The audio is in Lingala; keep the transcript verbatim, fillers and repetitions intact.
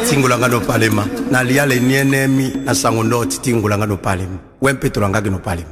tingulanga no palema na liale nienemi na sangondo tingulanga no palema wempe tolanga no palema